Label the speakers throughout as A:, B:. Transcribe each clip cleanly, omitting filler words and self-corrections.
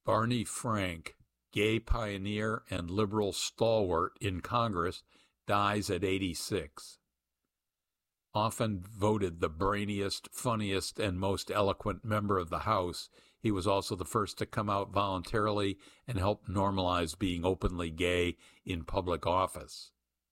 A: Barney Frank, gay pioneer and liberal stalwart in Congress, dies at 86. Often voted the brainiest, funniest, and most eloquent member of the House, he was also the first to come out voluntarily and help normalize being openly gay in public office.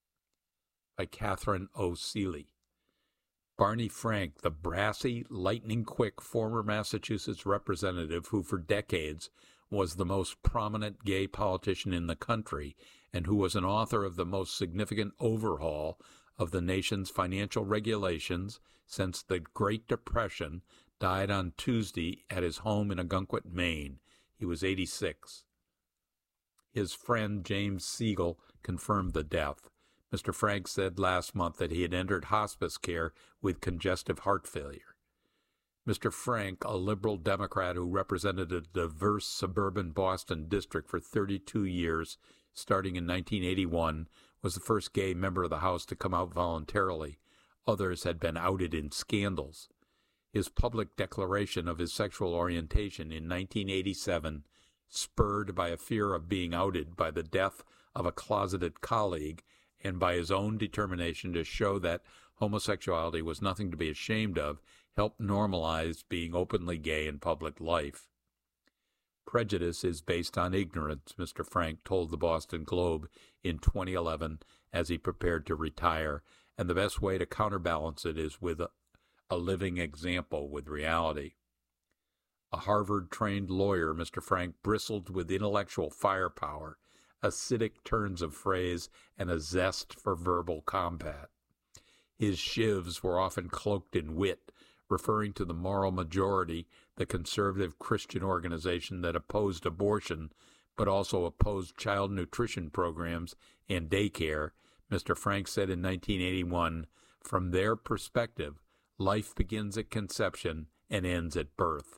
A: By Catherine O. Seeley. Barney Frank, the brassy, lightning-quick former Massachusetts representative who for decades was the most prominent gay politician in the country and who was an author of the most significant overhaul of the nation's financial regulations since the Great Depression, died on Tuesday at his home in Ogunquit, Maine. He was 86. His friend James Siegel confirmed the death. Mr. Frank said last month that he had entered hospice care with congestive heart failure. Mr. Frank, a liberal Democrat who represented a diverse suburban Boston district for 32 years, starting in 1981, was the first gay member of the House to come out voluntarily. Others had been outed in scandals. His public declaration of his sexual orientation in 1987, spurred by a fear of being outed by the death of a closeted colleague and by his own determination to show that homosexuality was nothing to be ashamed of, helped normalize being openly gay in public life. Prejudice is based on ignorance, Mr. Frank told the Boston Globe in 2011 as he prepared to retire, and the best way to counterbalance it is with a living example with reality. A Harvard-trained lawyer, Mr. Frank bristled with intellectual firepower, acidic turns of phrase, and a zest for verbal combat. His shivs were often cloaked in wit, referring to the moral majority, the conservative Christian organization that opposed abortion but also opposed child nutrition programs and daycare. Mr. Frank said in 1981, "From their perspective, life begins at conception and ends at birth."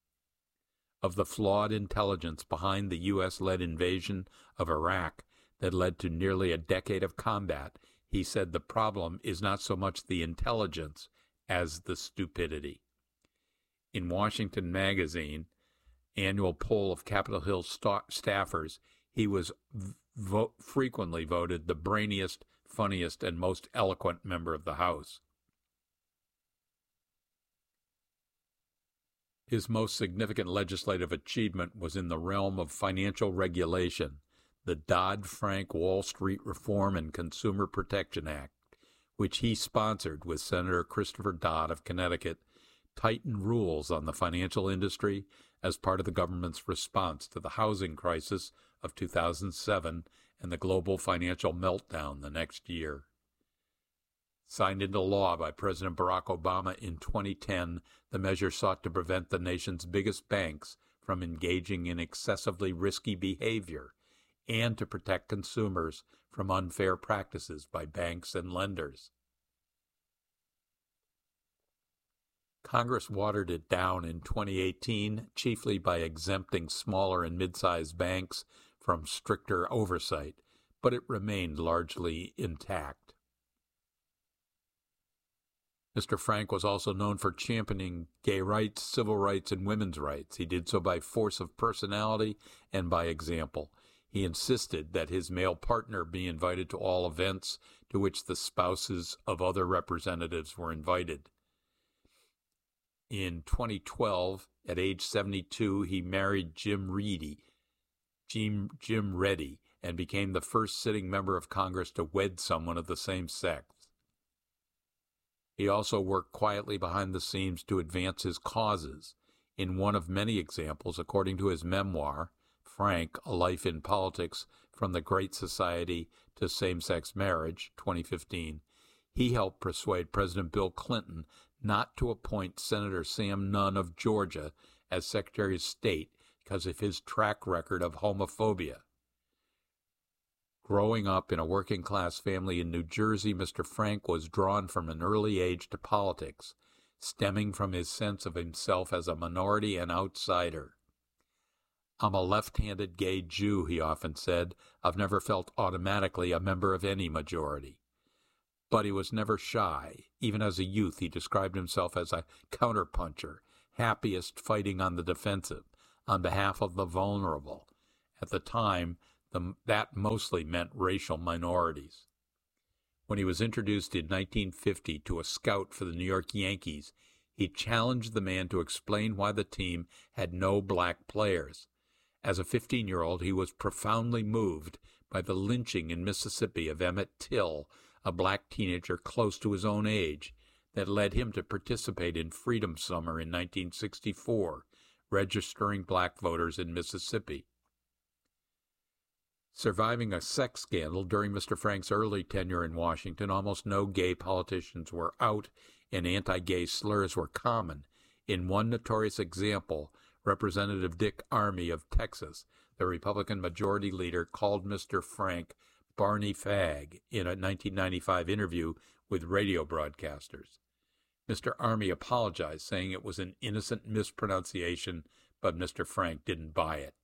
A: Of the flawed intelligence behind the U.S.-led invasion of Iraq that led to nearly a decade of combat, he said the problem is not so much the intelligence as the stupidity. In Washington Magazine, annual poll of Capitol Hill staffers, he was frequently voted the brainiest, funniest, and most eloquent member of the House. His most significant legislative achievement was in the realm of financial regulation. The Dodd-Frank Wall Street Reform and Consumer Protection Act, which he sponsored with Senator Christopher Dodd of Connecticut, tightened rules on the financial industry as part of the government's response to the housing crisis of 2007 and the global financial meltdown the next year. Signed into law by President Barack Obama in 2010, the measure sought to prevent the nation's biggest banks from engaging in excessively risky behavior and to protect consumers from unfair practices by banks and lenders. Congress watered it down in 2018, chiefly by exempting smaller and mid-sized banks from stricter oversight, but it remained largely intact. Mr. Frank was also known for championing gay rights, civil rights, and women's rights. He did so by force of personality and by example. He insisted that his male partner be invited to all events to which the spouses of other representatives were invited. In 2012, at age 72, he married Jim Reddy, and became the first sitting member of Congress to wed someone of the same sex. He also worked quietly behind the scenes to advance his causes. In one of many examples, according to his memoir, Frank, A Life in Politics, From the Great Society to Same-Sex Marriage, 2015, he helped persuade President Bill Clinton not to appoint Senator Sam Nunn of Georgia as Secretary of State because of his track record of homophobia. Growing up in a working-class family in New Jersey, Mr. Frank was drawn from an early age to politics, stemming from his sense of himself as a minority and outsider. "I'm a left-handed gay Jew," he often said. "I've never felt automatically a member of any majority." But he was never shy. Even as a youth, he described himself as a counterpuncher, happiest fighting on the defensive. on behalf of the vulnerable. At the time, that mostly meant racial minorities. When he was introduced in 1950 to a scout for the New York Yankees, he challenged the man to explain why the team had no black players. As a 15-year-old, he was profoundly moved by the lynching in Mississippi of Emmett Till, a black teenager close to his own age, that led him to participate in Freedom Summer in 1964, registering black voters in Mississippi. Surviving a sex scandal during Mr. Frank's early tenure in Washington, almost no gay politicians were out, and anti-gay slurs were common. In one notorious example, Representative Dick Armey of Texas, the Republican majority leader, called Mr. Frank Barney Fag in a 1995 interview with radio broadcasters. Mr. Armey apologized, saying it was an innocent mispronunciation, but Mr. Frank didn't buy it.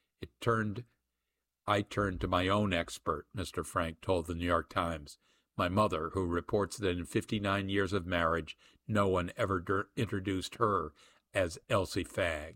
A: I turned to my own expert, Mr. Frank told the New York Times, my mother, who reports that in 59 years of marriage, no one ever introduced her as Elsie Fag.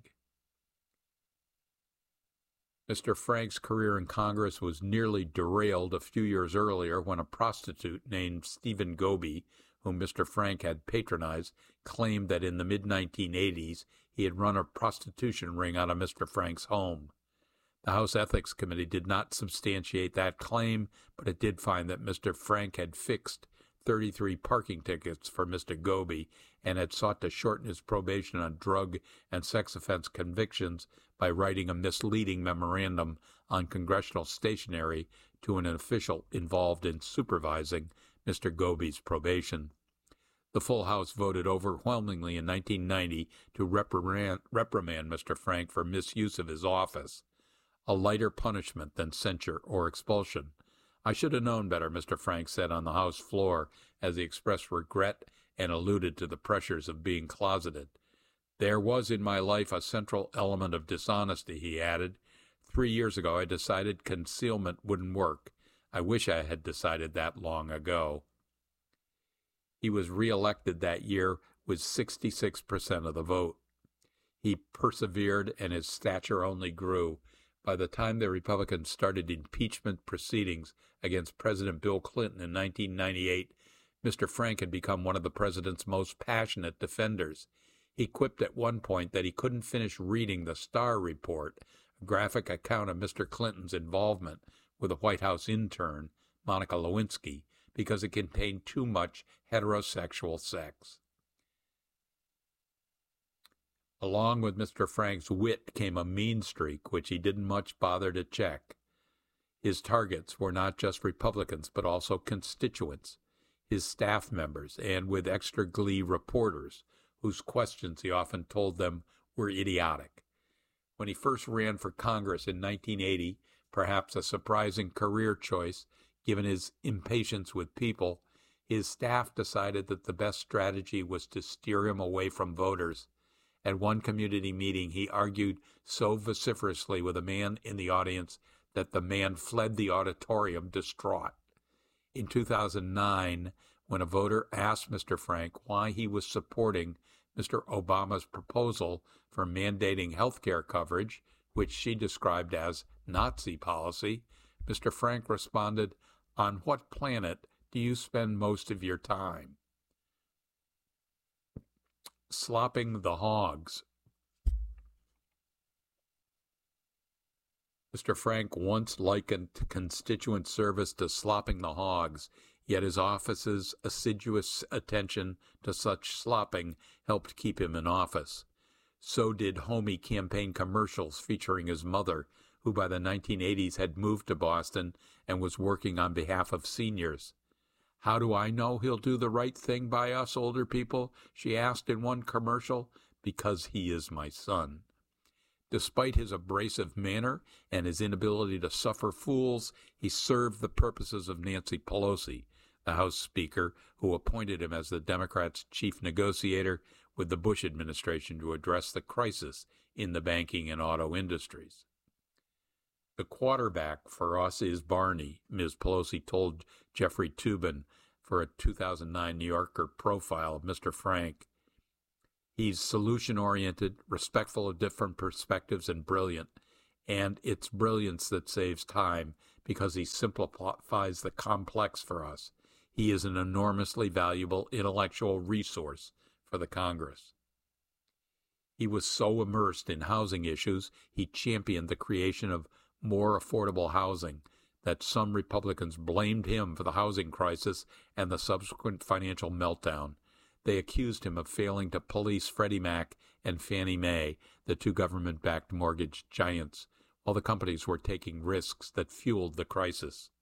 A: Mr. Frank's career in Congress was nearly derailed a few years earlier when a prostitute named Stephen Goby, whom Mr. Frank had patronized, claimed that in the mid-1980s he had run a prostitution ring out of Mr. Frank's home. The House Ethics Committee did not substantiate that claim, but it did find that Mr. Frank had fixed 33 parking tickets for Mr. Goby and had sought to shorten his probation on drug and sex offense convictions by writing a misleading memorandum on congressional stationery to an official involved in supervising Mr. Goby's probation. The full House voted overwhelmingly in 1990 to reprimand Mr. Frank for misuse of his office, a lighter punishment than censure or expulsion. I should have known better, Mr. Frank said on the House floor as he expressed regret and alluded to the pressures of being closeted. There was in my life a central element of dishonesty, he added. 3 years ago I decided concealment wouldn't work. I wish I had decided that long ago. He was reelected that year with 66% of the vote. He persevered, and his stature only grew. By the time the Republicans started impeachment proceedings against President Bill Clinton in 1998, Mr. Frank had become one of the president's most passionate defenders. He quipped at one point that he couldn't finish reading the Starr Report, a graphic account of Mr. Clinton's involvement with a White House intern, Monica Lewinsky, because it contained too much heterosexual sex. Along with Mr. Frank's wit came a mean streak, which he didn't much bother to check. His targets were not just Republicans, but also constituents, his staff members, and with extra glee reporters, whose questions he often told them were idiotic. When he first ran for Congress in 1980, perhaps a surprising career choice, given his impatience with people, his staff decided that the best strategy was to steer him away from voters. At one community meeting, he argued so vociferously with a man in the audience that the man fled the auditorium distraught. In 2009, when a voter asked Mr. Frank why he was supporting Mr. Obama's proposal for mandating health care coverage, which she described as Nazi policy, Mr. Frank responded, "On what planet do you spend most of your time?" Slopping the hogs. Mr. Frank once likened constituent service to slopping the hogs, yet his office's assiduous attention to such slopping helped keep him in office. So did homey campaign commercials featuring his mother, who by the 1980s had moved to Boston and was working on behalf of seniors. "How do I know he'll do the right thing by us older people?" she asked in one commercial. "Because he is my son." Despite his abrasive manner and his inability to suffer fools, he served the purposes of Nancy Pelosi, the House Speaker, who appointed him as the Democrats' chief negotiator with the Bush administration to address the crisis in the banking and auto industries. "The quarterback for us is Barney," Ms. Pelosi told Jeffrey Toobin for a 2009 New Yorker profile of Mr. Frank. He's solution-oriented, respectful of different perspectives, and brilliant. And it's brilliance that saves time because he simplifies the complex for us. He is an enormously valuable intellectual resource for the Congress. He was so immersed in housing issues, he championed the creation of more affordable housing that some Republicans blamed him for the housing crisis and the subsequent financial meltdown. They accused him of failing to police Freddie Mac and Fannie Mae, the two government-backed mortgage giants, while the companies were taking risks that fueled the crisis.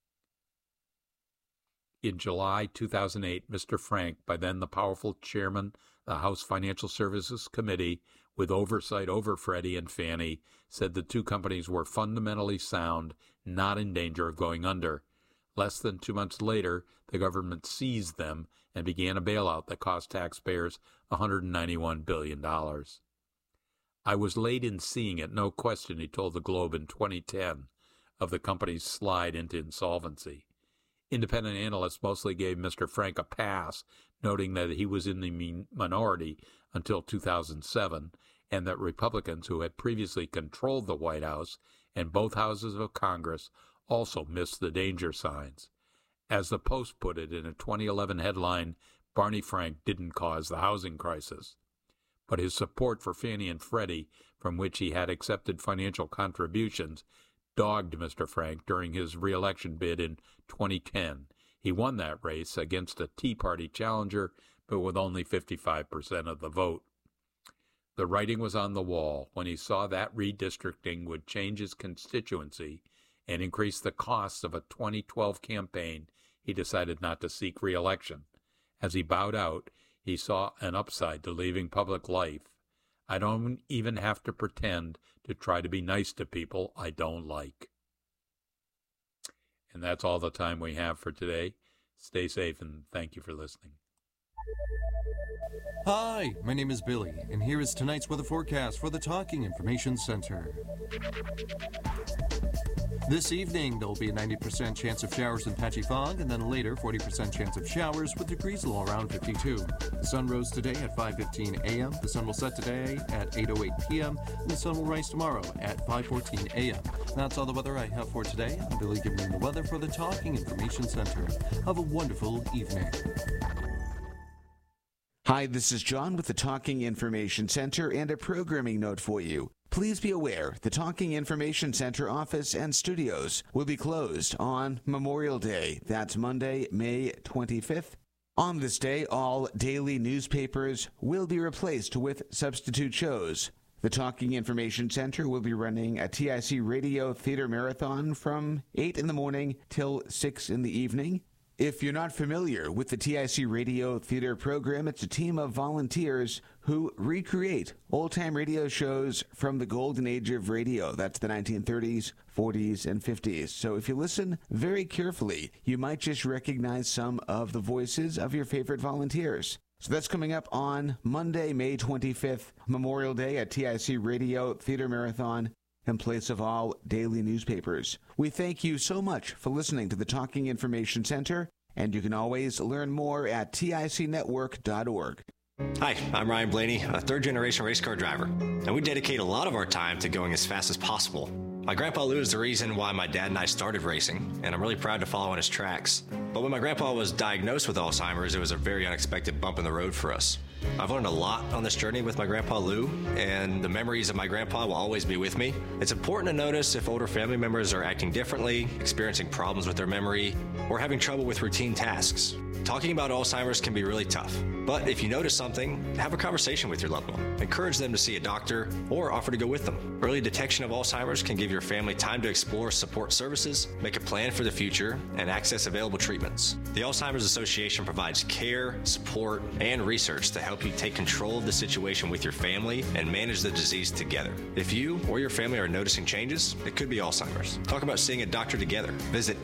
A: In July 2008, Mr. Frank, by then the powerful chairman of the House Financial Services Committee, with oversight over Freddie and Fannie, said the two companies were fundamentally sound, not in danger of going under. Less than 2 months later, the government seized them and began a bailout that cost taxpayers $191 billion. I was late in seeing it, no question, he told the Globe in 2010, of the company's slide into insolvency. Independent analysts mostly gave Mr. Frank a pass, noting that he was in the minority until 2007, and that Republicans who had previously controlled the White House and both houses of Congress also missed the danger signs. As the Post put it in a 2011 headline, Barney Frank didn't cause the housing crisis. But his support for Fannie and Freddie, from which he had accepted financial contributions, dogged Mr. Frank during his re-election bid in 2010. He won that race against a Tea Party challenger, but with only 55% of the vote. The writing was on the wall. When he saw that redistricting would change his constituency and increase the costs of a 2012 campaign, he decided not to seek re-election. As he bowed out, he saw an upside to leaving public life. I don't even have to pretend to try to be nice to people I don't like. And that's all the time we have for today. Stay safe and thank you for listening.
B: Hi, my name is Billy, and here is tonight's weather forecast for the Talking Information Center. This evening, there will be a 90% chance of showers and patchy fog, and then later, 40% chance of showers with degrees low around 52. The sun rose today at 5:15 a.m., the sun will set today at 8:08 p.m., and the sun will rise tomorrow at 5:14 a.m. That's all the weather I have for today. I'm Billy giving you the weather for the Talking Information Center. Have a wonderful evening.
C: Hi, this is John with the Talking Information Center and a programming note for you. Please be aware the Talking Information Center office and studios will be closed on Memorial Day. That's Monday, May 25th. On this day, all daily newspapers will be replaced with substitute shows. The Talking Information Center will be running a TIC Radio Theater Marathon from 8 in the morning till 6 in the evening. If you're not familiar with the TIC Radio Theater program, it's a team of volunteers who recreate old-time radio shows from the golden age of radio. That's the 1930s, 40s, and 50s. So if you listen very carefully, you might just recognize some of the voices of your favorite volunteers. So that's coming up on Monday, May 25th, Memorial Day at TIC Radio Theater Marathon, in place of all daily newspapers. We thank you so much for listening to the Talking Information Center, and you can always learn more at ticnetwork.org.
D: Hi, I'm Ryan Blaney, a third-generation race car driver, and we dedicate a lot of our time to going as fast as possible. My grandpa Lou is the reason why my dad and I started racing, and I'm really proud to follow in his tracks. But when my grandpa was diagnosed with Alzheimer's, it was a very unexpected bump in the road for us. I've learned a lot on this journey with my grandpa Lou, and the memories of my grandpa will always be with me. It's important to notice if older family members are acting differently, experiencing problems with their memory, or having trouble with routine tasks. Talking about Alzheimer's can be really tough, but if you notice something, have a conversation with your loved one. Encourage them to see a doctor or offer to go with them. Early detection of Alzheimer's can give your family time to explore support services, make a plan for the future, and access available treatments. The Alzheimer's Association provides care, support, and research to help you take control of the situation with your family and manage the disease together. If you or your family are noticing changes, it could be Alzheimer's. Talk about seeing a doctor together. Visit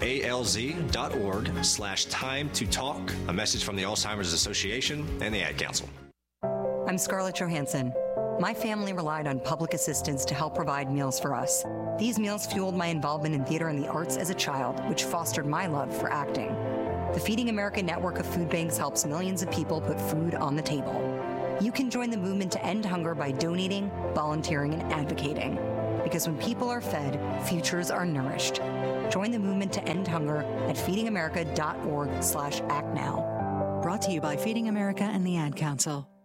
D: alz.org/time to talk. A message from the Alzheimer's Association and the Ad Council.
E: I'm Scarlett Johansson. My family relied on public assistance to help provide meals for us. These meals fueled my involvement in theater and the arts as a child, which fostered my love for acting. The Feeding America network of food banks helps millions of people put food on the table. You can join the movement to end hunger by donating, volunteering, and advocating. Because when people are fed, futures are nourished. Join the movement to end hunger at feedingamerica.org/actnow.
F: Brought to you by Feeding America and the Ad Council.